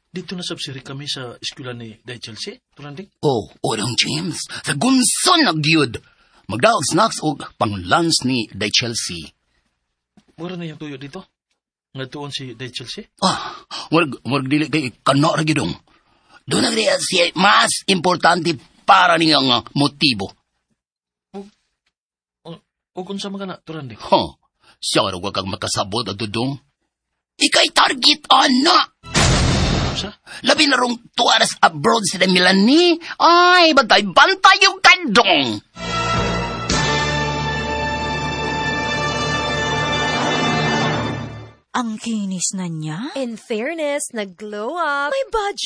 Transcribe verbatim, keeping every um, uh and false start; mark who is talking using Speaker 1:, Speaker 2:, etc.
Speaker 1: Dito na subsiri kami sa eskwela ni Day Chelsea, Turanding.
Speaker 2: Oh, orang James, sa gunson nagyud. Magdaog snacks o pang-lunch ni Day Chelsea.
Speaker 1: Mura na yung tuyo dito. Nga tuon si Day Chelsea.
Speaker 2: Ah, warg, warg dili kay kanok ra gidong. Doon na kaya siya mas importante para niyang uh, motibo.
Speaker 1: O kung sa mga na, Turanding.
Speaker 2: Huh, siya rin kag makasabot at dudong. Ikay target, ana!
Speaker 1: Sa?
Speaker 2: Labi na rong tuwaras abroad sila Milani. Ay, bantay-bantay yung kandong.
Speaker 3: Ang kinis na niya.
Speaker 4: In fairness, nag-glow up. May budget